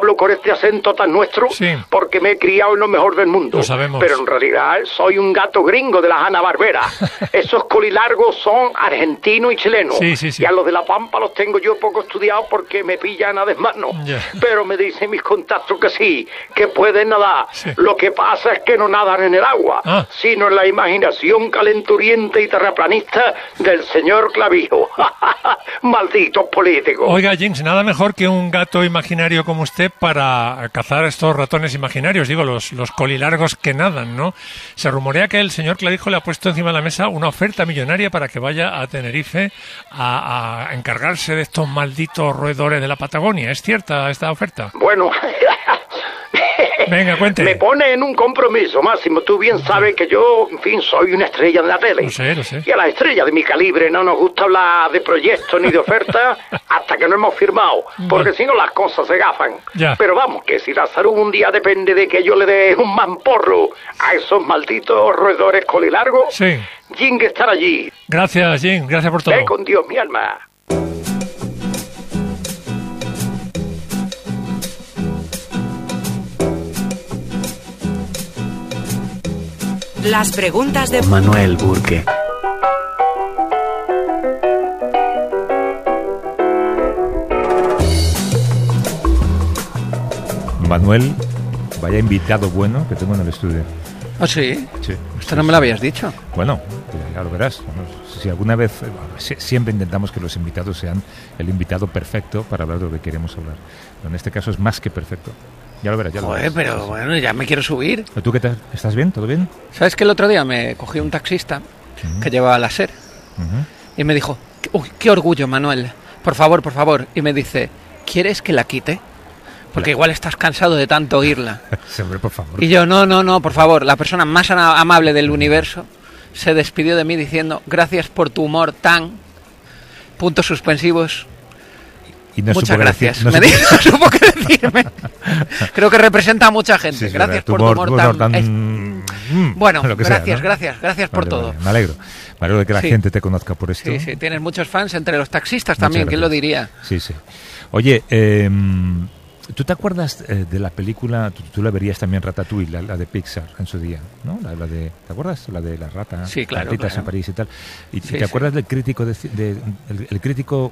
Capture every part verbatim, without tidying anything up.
hablo con este acento tan nuestro sí. porque me he criado en lo mejor del mundo. Lo sabemos. Pero en realidad soy un gato gringo de la Hanna-Barbera. Esos colilargos son argentinos y chilenos. Sí, sí, sí. Y a los de La Pampa los tengo yo poco estudiados porque me pillan a desmano. Yeah. Pero me dicen mis contactos que sí, que pueden nadar. Sí. Lo que pasa es que no nadan en el agua, ah. sino en la imaginación calenturienta y terraplanista del señor Clavijo. Malditos políticos. Oiga, Jinx, nada mejor que un gato imaginario como usted para cazar estos ratones imaginarios, digo, los, los colilargos que nadan, ¿no? Se rumorea que el señor Clavijo le ha puesto encima de la mesa una oferta millonaria para que vaya a Tenerife a, a encargarse de estos malditos roedores de la Patagonia. ¿Es cierta esta oferta? Bueno... Venga, cuente. Me pone en un compromiso, Máximo. Tú bien sabes que yo, en fin, soy una estrella de la tele. Lo sé, lo sé. Y a las estrellas de mi calibre no nos gusta hablar de proyectos ni de ofertas hasta que no hemos firmado, porque si no las cosas se gafan. Ya. Pero vamos, que si la salud un día depende de que yo le dé un mamporro a esos malditos roedores colilargos, Sí. Jing estar allí. Gracias, Jinx, gracias por todo. Ve con Dios, mi alma. Las preguntas de Manuel Burke. Manuel, vaya invitado bueno que tengo en el estudio. ¿Ah, sí? Sí. Esto no me lo habías dicho. Bueno, ya lo verás. Si alguna vez, siempre intentamos que los invitados sean el invitado perfecto para hablar de lo que queremos hablar. Pero en este caso es más que perfecto. Ya lo verás, ya lo Joder, verás. pero bueno, ya me quiero subir. ¿Tú qué tal? ¿Estás bien? ¿Todo bien? ¿Sabes que el otro día me cogí un taxista uh-huh. que llevaba la SER uh-huh. y me dijo, uy, qué orgullo, Manuel, por favor, por favor. Y me dice, ¿quieres que la quite? Porque igual estás cansado de tanto oírla. Siempre, por favor. Y yo, no, no, no, por favor. La persona más amable del universo se despidió de mí diciendo, gracias por tu humor tan... puntos suspensivos... Y no Muchas gracias. Decir, no me dijo, no supo qué decirme. Creo que representa a mucha gente. Sí, gracias por tu humor tan... tan... Es... Mm, bueno, gracias, sea, ¿no? gracias, gracias por vale, todo. Vale, me alegro. Me alegro de que la sí. gente te conozca por esto. Sí, sí, tienes muchos fans entre los taxistas también, ¿quién lo diría? Sí, sí. Oye, eh, ¿tú te acuerdas eh, de la película, tú, tú la verías también, Ratatouille, la, la de Pixar en su día, ¿no? La, la de, ¿te acuerdas? La de la rata, sí, claro, ratitas claro. en París y tal. ¿Y sí, te sí. acuerdas del crítico de, de el, el crítico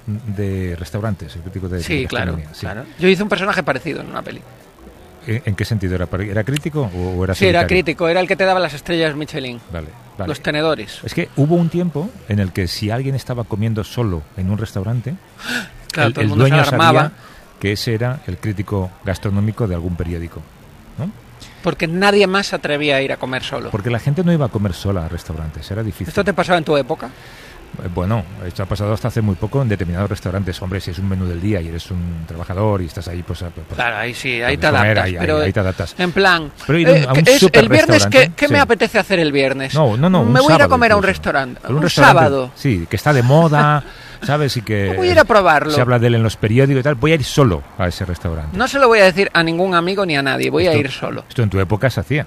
de restaurantes, el crítico de, sí, de claro, sí, claro. Yo hice un personaje parecido en una peli. ¿En, en qué sentido? ¿Era, era crítico o era Sí, solitario? era crítico, era el que te daba las estrellas Michelin. Vale, vale. Los tenedores. Es que hubo un tiempo en el que si alguien estaba comiendo solo en un restaurante, claro, el, todo el, el mundo dueño se alarmaba sabía que ese era el crítico gastronómico de algún periódico, ¿no? Porque nadie más se atrevía a ir a comer solo. Porque la gente no iba a comer sola a restaurantes, era difícil. ¿Esto te pasaba en tu época? Bueno, esto ha pasado hasta hace muy poco en determinados restaurantes. Hombre, si es un menú del día y eres un trabajador y estás ahí, pues... pues claro, ahí sí, ahí te comer, adaptas. ahí, pero ahí, ahí te adaptas. En plan, pero ir eh, a un es, el viernes, ¿qué, qué sí. me apetece hacer el viernes? No, no, no, Me voy a ir a comer incluso. a un restaurante. Un, un restaurante, sábado. Sí, que está de moda, ¿sabes? Y que... Voy a ir a probarlo. Se habla de él en los periódicos y tal. Voy a ir solo a ese restaurante. No se lo voy a decir a ningún amigo ni a nadie. Voy esto, a ir solo. Esto en tu época se hacía.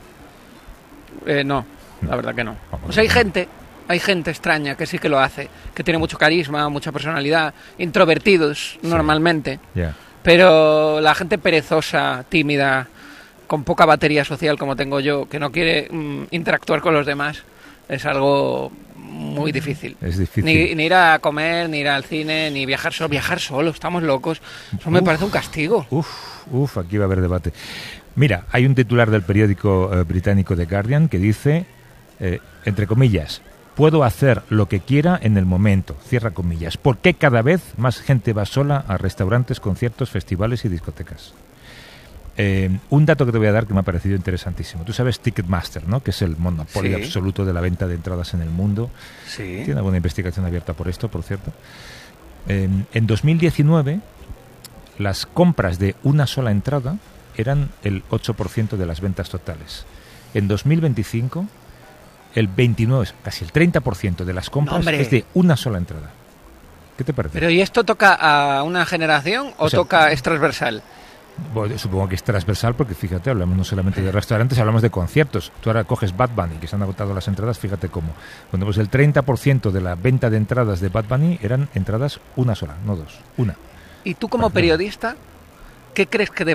Eh, no, no, la verdad que no. O sea, hay gente... Hay gente extraña que sí que lo hace, que tiene mucho carisma, mucha personalidad, introvertidos sí. normalmente, yeah. pero la gente perezosa, tímida, con poca batería social como tengo yo, que no quiere mm, interactuar con los demás, es algo muy difícil. Es difícil. Ni, ni ir a comer, ni ir al cine, ni viajar solo. Viajar solo, estamos locos. Eso me uf, parece un castigo. Uf, uf, aquí va a haber debate. Mira, hay un titular del periódico eh, británico The Guardian que dice, eh, entre comillas, puedo hacer lo que quiera en el momento, cierra comillas. ¿Por qué cada vez más gente va sola a restaurantes, conciertos, festivales y discotecas? Eh, un dato que te voy a dar que me ha parecido interesantísimo. Tú sabes Ticketmaster, ¿no? Que es el monopolio sí. absoluto de la venta de entradas en el mundo. Sí. Tiene alguna investigación abierta por esto, por cierto. Eh, en dos mil diecinueve, las compras de una sola entrada eran el ocho por ciento de las ventas totales. En dos mil veinticinco... el veintinueve, casi el treinta por ciento de las compras no, es de una sola entrada. ¿Qué te parece? ¿Pero y esto toca a una generación o, o sea, toca es transversal? Bueno, supongo que es transversal porque fíjate, hablamos no solamente de restaurantes, hablamos de conciertos. Tú ahora coges Bad Bunny, que se han agotado las entradas, fíjate cómo. Cuando pues el treinta por ciento de la venta de entradas de Bad Bunny eran entradas una sola, no dos, una. ¿Y tú como periodista, qué crees que